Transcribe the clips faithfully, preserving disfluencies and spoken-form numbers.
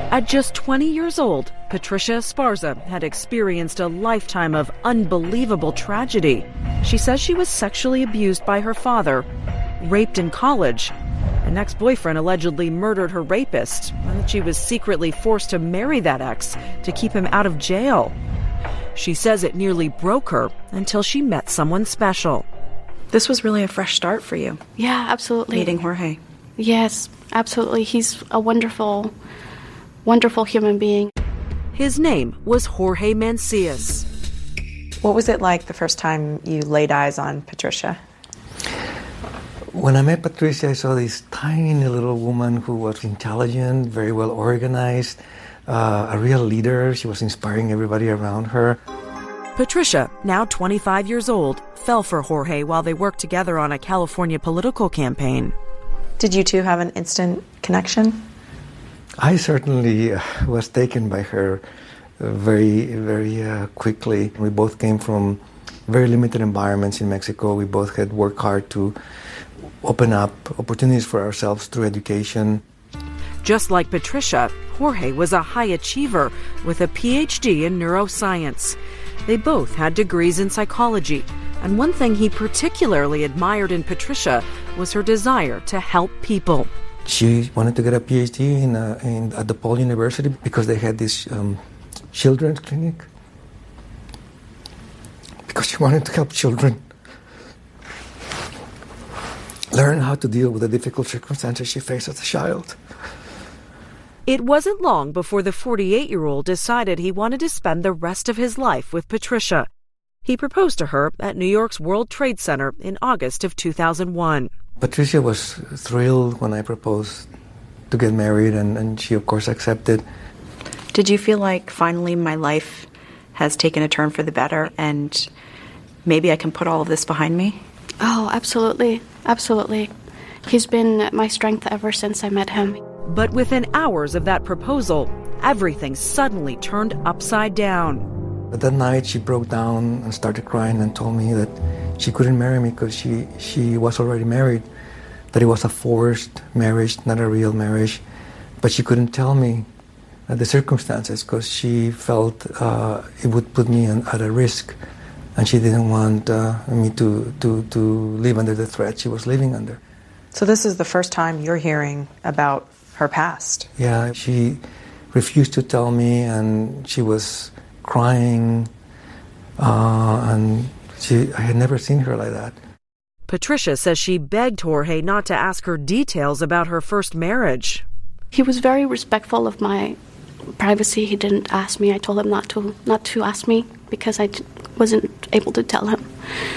At just twenty years old, Patricia Esparza had experienced a lifetime of unbelievable tragedy. She says she was sexually abused by her father, raped in college. An ex-boyfriend allegedly murdered her rapist, and that she was secretly forced to marry that ex to keep him out of jail. She says it nearly broke her until she met someone special. This was really a fresh start for you. Yeah, absolutely. Meeting Jorge. Yes, absolutely. He's a wonderful, wonderful human being. His name was Jorge Mancias. What was it like the first time you laid eyes on Patricia? When I met Patricia, I saw this tiny little woman who was intelligent, very well organized, uh, a real leader. She was inspiring everybody around her. Patricia, now twenty-five years old, fell for Jorge while they worked together on a California political campaign. Did you two have an instant connection? I certainly uh, was taken by her uh, very, very uh, quickly. We both came from very limited environments in Mexico. We both had worked hard to open up opportunities for ourselves through education. Just like Patricia, Jorge was a high achiever with a P H D in neuroscience. They both had degrees in psychology, and one thing he particularly admired in Patricia was her desire to help people. She wanted to get a P H D in, uh, in at DePaul University because they had this um, children's clinic. Because she wanted to help children learn how to deal with the difficult circumstances she faced as a child. It wasn't long before the forty-eight-year-old decided he wanted to spend the rest of his life with Patricia. He proposed to her at New York's World Trade Center in August of two thousand one. Patricia was thrilled when I proposed to get married, and, and she, of course, accepted. Did you feel like finally my life has taken a turn for the better and maybe I can put all of this behind me? Oh, absolutely. Absolutely. He's been my strength ever since I met him. But within hours of that proposal, everything suddenly turned upside down. But that night, she broke down and started crying and told me that she couldn't marry me because she, she was already married, that it was a forced marriage, not a real marriage. But she couldn't tell me uh, the circumstances because she felt uh, it would put me an, at a risk, and she didn't want uh, me to, to, to live under the threat she was living under. So this is the first time you're hearing about her past. Yeah, she refused to tell me, and she was crying, uh, and she, I had never seen her like that. Patricia says she begged Jorge not to ask her details about her first marriage. He was very respectful of my privacy. He didn't ask me. I told him not to not to ask me because I wasn't able to tell him.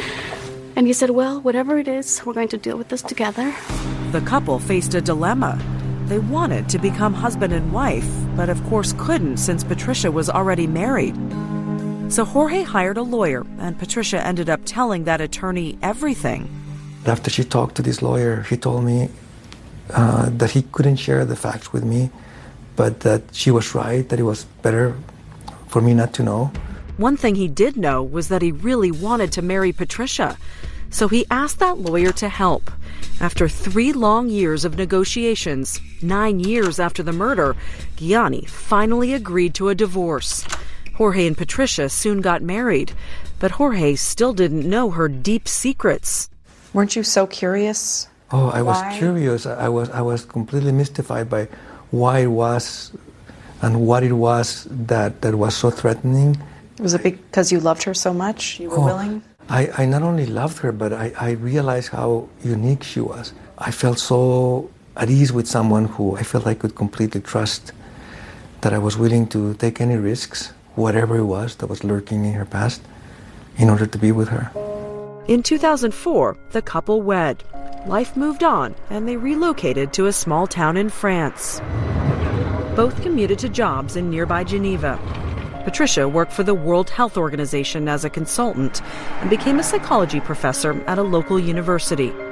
And he said, well, whatever it is, we're going to deal with this together. The couple faced a dilemma. They wanted to become husband and wife, but of course couldn't since Patricia was already married. So Jorge hired a lawyer, and Patricia ended up telling that attorney everything. After she talked to this lawyer, he told me uh, that he couldn't share the facts with me, but that she was right, that it was better for me not to know. One thing he did know was that he really wanted to marry Patricia, so he asked that lawyer to help. After three long years of negotiations, nine years after the murder, Gianni finally agreed to a divorce. Jorge and Patricia soon got married, but Jorge still didn't know her deep secrets. Weren't you so curious? Oh, I was Why? curious. I was I was completely mystified by why it was and what it was that, that was so threatening. Was it because you loved her so much? You were oh, willing? I, I not only loved her, but I, I realized how unique she was. I felt so at ease with someone who I felt I could completely trust, that I was willing to take any risks, whatever it was that was lurking in her past, in order to be with her. In two thousand four, the couple wed. Life moved on, and they relocated to a small town in France. Both commuted to jobs in nearby Geneva. Patricia worked for the World Health Organization as a consultant and became a psychology professor at a local university.